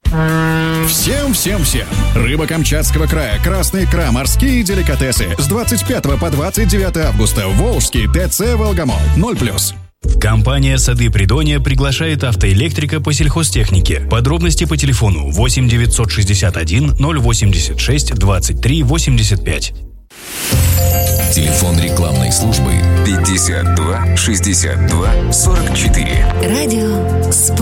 Всем-всем-всем! Рыба Камчатского края, красная икра, морские деликатесы. С 25 по 29 августа. Волжский ТЦ «Волгомол». 0+. Компания «Сады Придонья» приглашает автоэлектрика по сельхозтехнике. Подробности по телефону 8 961 086 23 85. Телефон рекламной службы 52 62 44. Радио